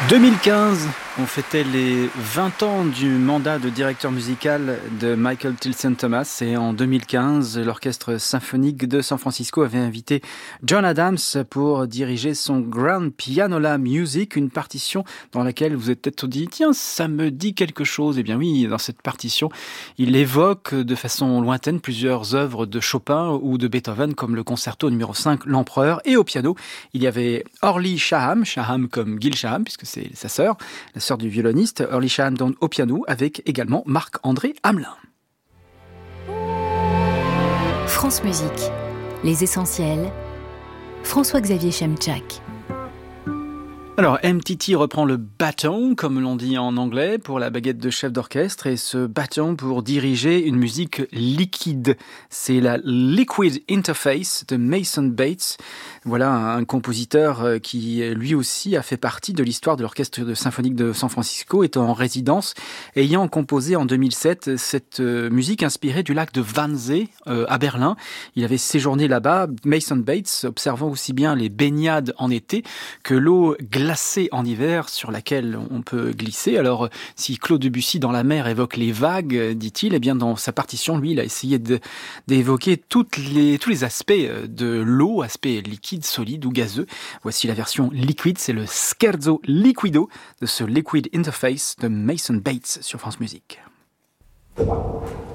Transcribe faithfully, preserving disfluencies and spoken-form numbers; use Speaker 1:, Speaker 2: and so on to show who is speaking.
Speaker 1: deux mille quinze, on fêtait les vingt ans du mandat de directeur musical de Michael Tilson Thomas et en deux mille quinze, l'orchestre symphonique de San Francisco avait invité John Adams pour diriger son Grand Pianola Music, une partition dans laquelle vous êtes peut-être dit « Tiens, ça me dit quelque chose ». Eh bien oui, dans cette partition, il évoque de façon lointaine plusieurs œuvres de Chopin ou de Beethoven comme le concerto numéro cinq, L'Empereur, et au piano, il y avait Orly Shaham, Shaham comme Gil Shaham puisque c'est sa sœur, la sœur du violoniste, Orly Shaham donc au piano, avec également Marc-André Hamelin.
Speaker 2: France Musique, les essentiels, François-Xavier Chemchak.
Speaker 1: Alors, M T T reprend le bâton, comme l'on dit en anglais, pour la baguette de chef d'orchestre, et ce bâton pour diriger une musique liquide. C'est la Liquid Interface de Mason Bates. Voilà un compositeur qui, lui aussi, a fait partie de l'histoire de l'orchestre symphonique de San Francisco, étant en résidence, ayant composé en deux mille sept cette musique inspirée du lac de Wannsee, euh, à Berlin. Il avait séjourné là-bas, Mason Bates, observant aussi bien les baignades en été que l'eau glacée en hiver sur laquelle on peut glisser. Alors, si Claude Debussy dans la mer évoque les vagues, dit-il, eh bien dans sa partition, lui, il a essayé de, d'évoquer toutes les, tous les aspects de l'eau, aspects liquides, solides ou gazeux. Voici la version liquide, c'est le Scherzo Liquido de ce Liquid Interface de Mason Bates sur France Musique.
Speaker 3: Wow.